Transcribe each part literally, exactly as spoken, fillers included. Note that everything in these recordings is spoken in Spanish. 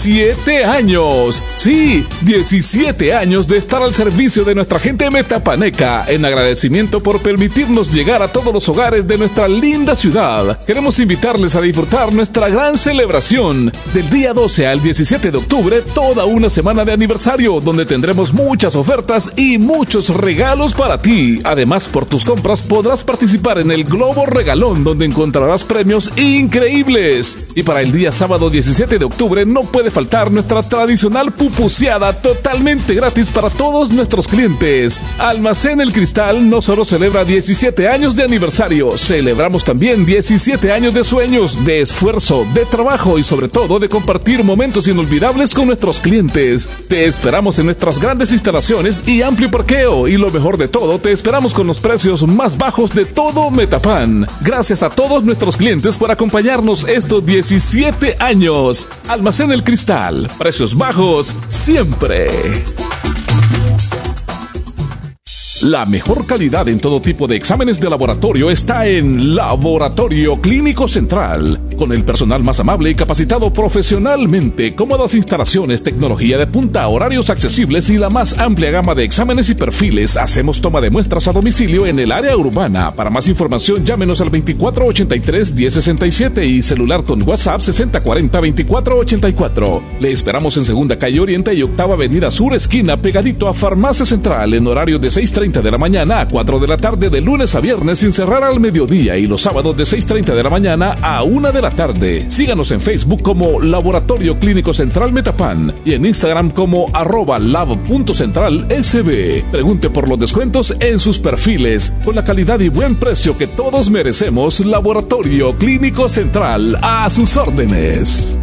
diecisiete años. Sí, diecisiete años de estar al servicio de nuestra gente metapaneca, en agradecimiento por permitirnos llegar a todos los hogares de nuestra linda ciudad. Queremos invitarles a disfrutar nuestra gran celebración del día doce al diecisiete de octubre, toda una semana de aniversario, donde tendremos muchas ofertas y muchos regalos para ti. Además, por tus compras podrás participar en el Globo Regalón, donde encontrarás premios increíbles. Y para el día sábado diecisiete de octubre no puede faltar nuestra tradicional pupuseada totalmente gratis para todos nuestros clientes. Almacén El Cristal no solo celebra diecisiete años de aniversario, celebramos también diecisiete años de sueños, de esfuerzo, de trabajo y sobre todo de compartir momentos inolvidables con nuestros clientes. Te esperamos en nuestras grandes instalaciones y amplio parqueo, y lo mejor de todo, te esperamos con los precios más bajos de todo Metapan. Gracias a todos nuestros clientes por acompañarnos estos diecisiete años. Almacén El Cristal, precios bajos siempre. La mejor calidad en todo tipo de exámenes de laboratorio está en Laboratorio Clínico Central, con el personal más amable y capacitado profesionalmente, cómodas instalaciones, tecnología de punta, horarios accesibles y la más amplia gama de exámenes y perfiles. Hacemos toma de muestras a domicilio en el área urbana. Para más información, llámenos al veinticuatro ochenta y tres diez sesenta y siete y celular con WhatsApp sesenta cuarenta veinticuatro ochenta y cuatro. Le esperamos en Segunda Calle Oriente y Octava Avenida Sur, esquina, pegadito a Farmacia Central, en horario de seis treinta de la mañana a cuatro de la tarde, de lunes a viernes, sin cerrar al mediodía, y los sábados de seis treinta de la mañana a una de la tarde. Síganos en Facebook como Laboratorio Clínico Central Metapan y en Instagram como arroba lab.centralsb. Pregunte por los descuentos en sus perfiles. Con la calidad y buen precio que todos merecemos, Laboratorio Clínico Central, a sus órdenes.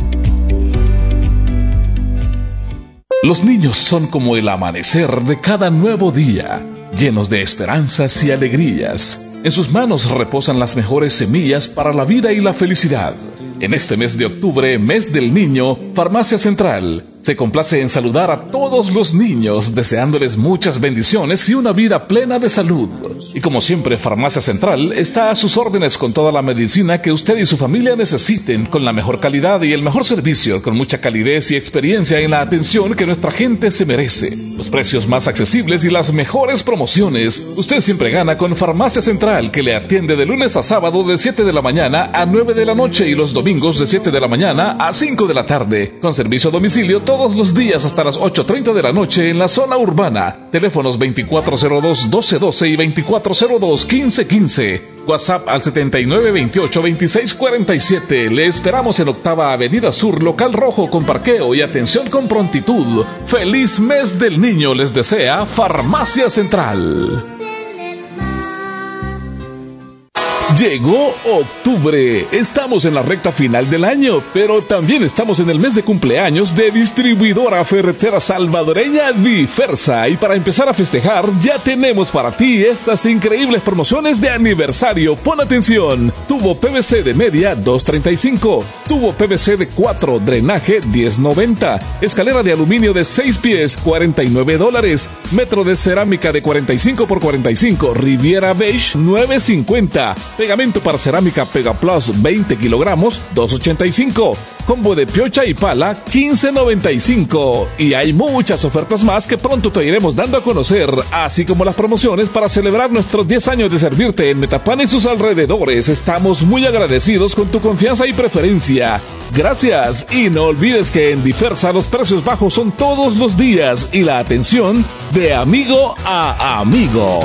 Los niños son como el amanecer de cada nuevo día, llenos de esperanzas y alegrías. En sus manos reposan las mejores semillas para la vida y la felicidad. En este mes de octubre, mes del niño, Farmacia Central se complace en saludar a todos los niños, deseándoles muchas bendiciones y una vida plena de salud. Y como siempre, Farmacia Central está a sus órdenes con toda la medicina que usted y su familia necesiten, con la mejor calidad y el mejor servicio, con mucha calidez y experiencia en la atención que nuestra gente se merece. Los precios más accesibles y las mejores promociones. Usted siempre gana con Farmacia Central, que le atiende de lunes a sábado de siete de la mañana a nueve de la noche y los domingos de siete de la mañana a cinco de la tarde, con servicio a domicilio todos los días hasta las ocho treinta de la noche en la zona urbana. Teléfonos veinticuatro cero dos doce doce y veinticuatro cero dos quince quince. WhatsApp al setenta y nueve veintiocho veintiséis cuarenta y siete. Le esperamos en Octava Avenida Sur, local rojo con parqueo y atención con prontitud. Feliz mes del niño les desea Farmacia Central. Llegó octubre, estamos en la recta final del año, pero también estamos en el mes de cumpleaños de Distribuidora Ferretera Salvadoreña Difersa, y para empezar a festejar ya tenemos para ti estas increíbles promociones de aniversario. Pon atención: tubo P V C de media dos treinta y cinco, tubo P V C de cuatro, drenaje diez noventa, escalera de aluminio de seis pies cuarenta y nueve dólares, metro de cerámica de cuarenta y cinco por cuarenta y cinco Riviera Beige nueve cincuenta, pegamento para cerámica Pegaplus veinte kilogramos dos ochenta y cinco, combo de piocha y pala quince noventa y cinco, y hay muchas ofertas más que pronto te iremos dando a conocer, así como las promociones para celebrar nuestros diez años de servirte en Metapan y sus alrededores. Estamos muy agradecidos con tu confianza y preferencia. Gracias, y no olvides que en Difersa los precios bajos son todos los días y la atención de amigo a amigo.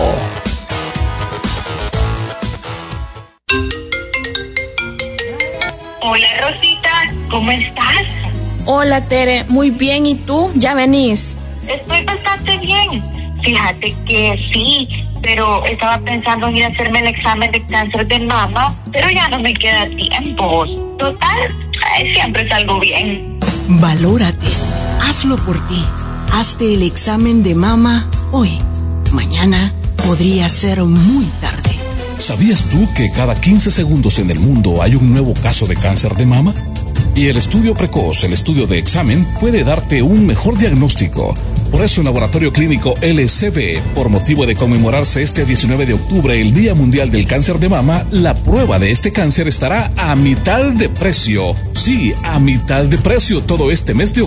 Hola Rosita, ¿cómo estás? Hola Tere, muy bien, ¿y tú? ¿Ya venís? Estoy bastante bien. Fíjate que sí, pero estaba pensando en ir a hacerme el examen de cáncer de mama, pero ya no me queda tiempo. Total, ay, siempre salgo bien. Valórate, hazlo por ti. Hazte el examen de mama hoy. Mañana podría ser muy tarde. ¿Sabías tú que cada quince segundos en el mundo hay un nuevo caso de cáncer de mama? Y el estudio precoz, el estudio de examen, puede darte un mejor diagnóstico. Por eso en Laboratorio Clínico L C B, por motivo de conmemorarse este diecinueve de octubre, el Día Mundial del Cáncer de Mama, la prueba de este cáncer estará a mitad de precio. Sí, a mitad de precio todo este mes de octubre.